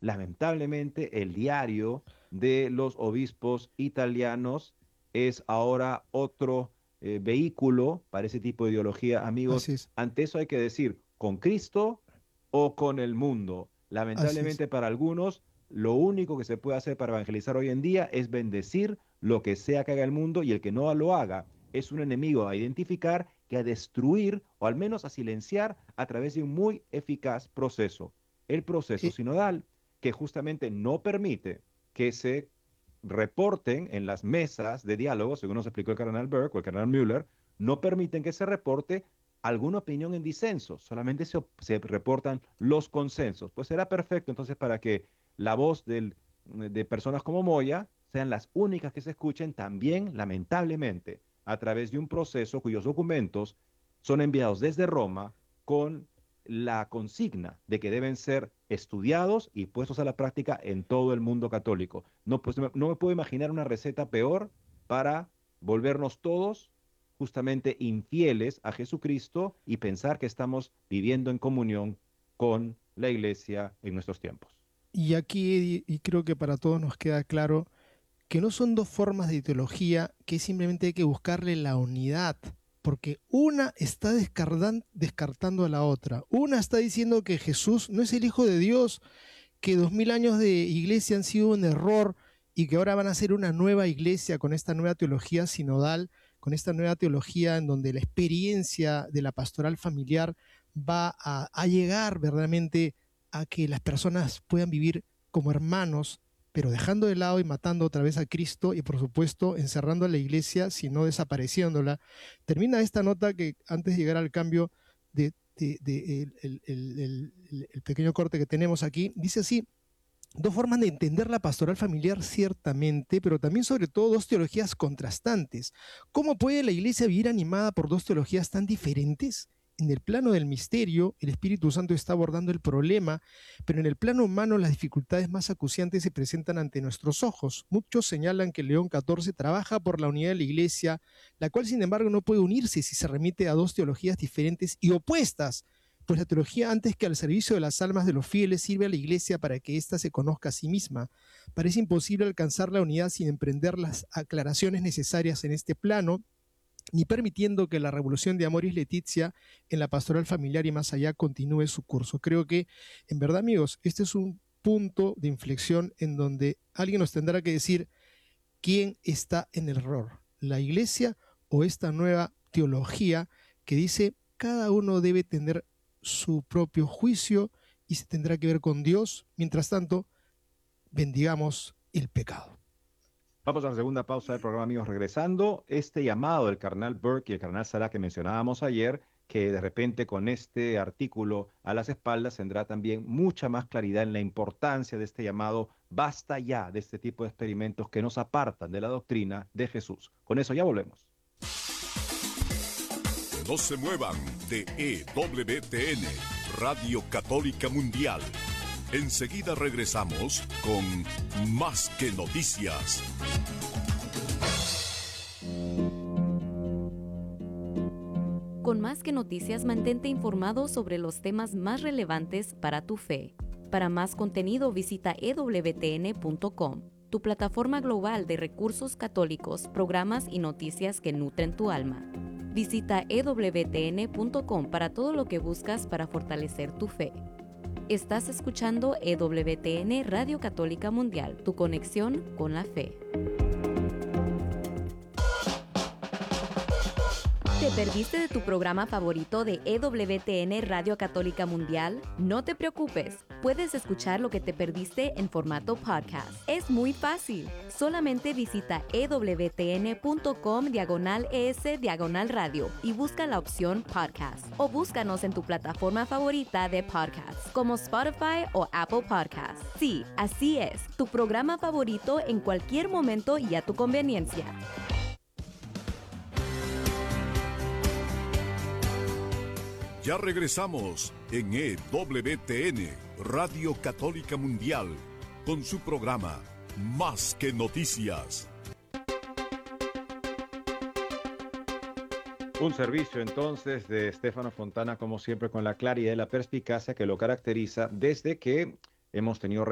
lamentablemente el diario de los obispos italianos es ahora otro vehículo para ese tipo de ideología. Amigos, Así es, ante eso hay que decir, ¿con Cristo o con el mundo? así es. Lamentablemente para algunos, lo único que se puede hacer para evangelizar hoy en día es bendecir lo que sea que haga el mundo, y el que no lo haga es un enemigo a identificar, que a destruir o al menos a silenciar a través de un muy eficaz proceso. El proceso Eh, sinodal, que justamente no permite que se reporten en las mesas de diálogo, según nos explicó el cardenal Burke o el cardenal Müller, no permiten que se reporte alguna opinión en disenso, solamente se reportan los consensos. Pues será perfecto entonces para que la voz de personas como Moya sean las únicas que se escuchen también, lamentablemente, a través de un proceso cuyos documentos son enviados desde Roma con la consigna de que deben ser estudiados y puestos a la práctica en todo el mundo católico. No, pues, no me puedo imaginar una receta peor para volvernos todos justamente infieles a Jesucristo y pensar que estamos viviendo en comunión con la iglesia en nuestros tiempos. y aquí, y creo que para todos nos queda claro que no son dos formas de ideología, que simplemente hay que buscarle la unidad, porque una está descartando a la otra. Una está diciendo que Jesús no es el Hijo de Dios, que 2000 años de iglesia han sido un error y que ahora van a ser una nueva iglesia con esta nueva teología sinodal, con esta nueva teología en donde la experiencia de la pastoral familiar va a llegar verdaderamente a que las personas puedan vivir como hermanos, pero dejando de lado y matando otra vez a Cristo y por supuesto encerrando a la iglesia, sino desapareciéndola. Termina esta nota que antes de llegar al cambio de el pequeño corte que tenemos aquí, dice así: dos formas de entender la pastoral familiar ciertamente, pero también sobre todo dos teologías contrastantes. ¿Cómo puede la iglesia vivir animada por dos teologías tan diferentes? En el plano del misterio, el Espíritu Santo está abordando el problema, pero en el plano humano las dificultades más acuciantes se presentan ante nuestros ojos. Muchos señalan que León XIV trabaja por la unidad de la Iglesia, la cual sin embargo no puede unirse si se remite a dos teologías diferentes y opuestas, pues la teología, antes que al servicio de las almas de los fieles, sirve a la Iglesia para que ésta se conozca a sí misma. Parece imposible alcanzar la unidad sin emprender las aclaraciones necesarias en este plano, ni permitiendo que la revolución de Amoris Laetitia en la pastoral familiar y más allá continúe su curso. Creo que, en verdad, amigos, este es un punto de inflexión en donde alguien nos tendrá que decir quién está en el error, la Iglesia o esta nueva teología que dice cada uno debe tener su propio juicio y se tendrá que ver con Dios. Mientras tanto, bendigamos el pecado. Vamos a la segunda pausa del programa, amigos. Regresando, este llamado del carnal Burke y el carnal Sara que mencionábamos ayer, que de repente con este artículo a las espaldas tendrá también mucha más claridad en la importancia de este llamado. Basta ya de este tipo de experimentos que nos apartan de la doctrina de Jesús. Con eso ya volvemos. No se muevan de EWTN, Radio Católica Mundial. Enseguida regresamos con Más que Noticias. Con Más que Noticias, mantente informado sobre los temas más relevantes para tu fe. Para más contenido visita ewtn.com, tu plataforma global de recursos católicos, programas y noticias que nutren tu alma. Visita ewtn.com para todo lo que buscas para fortalecer tu fe. Estás escuchando EWTN Radio Católica Mundial, tu conexión con la fe. ¿Te perdiste de tu programa favorito de EWTN Radio Católica Mundial? No te preocupes, puedes escuchar lo que te perdiste en formato podcast. Es muy fácil. Solamente visita ewtn.com/es/radio y busca la opción podcast. O búscanos en tu plataforma favorita de podcast, como Spotify o Apple Podcasts. Sí, así es, tu programa favorito en cualquier momento y a tu conveniencia. Ya regresamos en EWTN, Radio Católica Mundial, con su programa Más que Noticias. Un servicio entonces de Stefano Fontana, como siempre, con la claridad y la perspicacia que lo caracteriza desde que hemos tenido